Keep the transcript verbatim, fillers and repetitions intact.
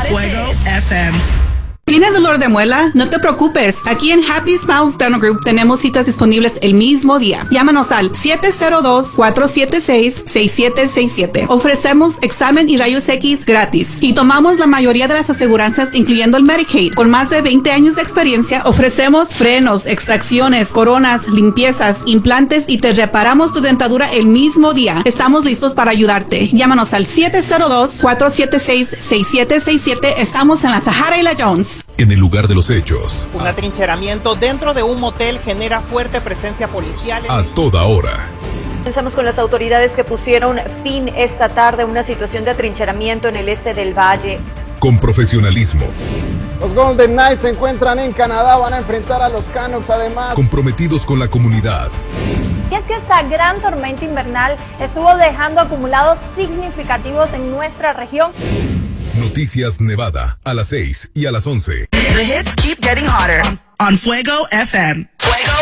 Fuego F M. ¿Tienes dolor de muela? No te preocupes. Aquí en Happy Smiles Dental Group tenemos citas disponibles el mismo día. Llámanos al siete cero dos, cuatro siete seis, seis siete seis siete. Ofrecemos examen y rayos X gratis. Y tomamos la mayoría de las aseguranzas, incluyendo el Medicaid. Con más de veinte años de experiencia, ofrecemos frenos, extracciones, coronas, limpiezas, implantes y te reparamos tu dentadura el mismo día. Estamos listos para ayudarte. Llámanos al siete cero dos, cuatro siete seis, seis siete seis siete. Estamos en la Sahara y la Jones. En el lugar de los hechos. Un atrincheramiento dentro de un motel genera fuerte presencia policial. A toda hora. Comenzamos con las autoridades que pusieron fin esta tarde a una situación de atrincheramiento en el este del valle. Con profesionalismo. Los Golden Knights se encuentran en Canadá, van a enfrentar a los Canucks además. Comprometidos con la comunidad. Y es que esta gran tormenta invernal estuvo dejando acumulados significativos en nuestra región. Noticias Nevada, a las seis y a las once. The hits keep getting hotter on, on Fuego F M. Fuego